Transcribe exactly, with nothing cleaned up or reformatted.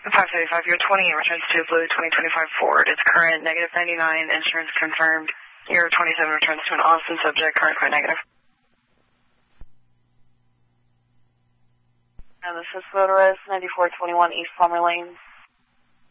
five seventy-five, your twenty-eight returns to a blue twenty twenty-five Ford. It's current, negative ninety-nine, insurance confirmed. Your twenty-seven returns to an Austin subject, current quite negative. And this is Motorist ninety-four twenty-one East Palmer Lane.